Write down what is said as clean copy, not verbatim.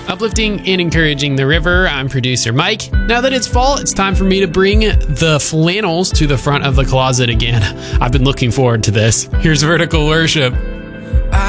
Uplifting and encouraging the river, I'm producer Mike. Now that it's fall, it's time for me to bring the flannels to the front of the closet again. I've been looking forward to this. Here's Vertical Worship.